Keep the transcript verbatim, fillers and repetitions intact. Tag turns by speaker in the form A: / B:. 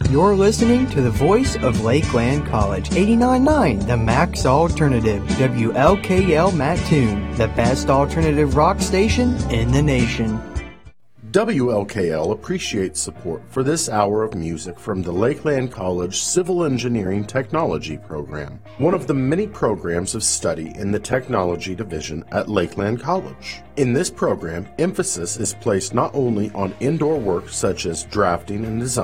A: You're listening to the voice of Lakeland College, eighty-nine point nine, the Max Alternative, W L K L Mattoon, the best alternative rock station in the nation.
B: W L K L appreciates support for this hour of music from the Lakeland College Civil Engineering Technology Program, one of the many programs of study in the Technology Division at Lakeland College. In this program, emphasis is placed not only on indoor work such as drafting and design,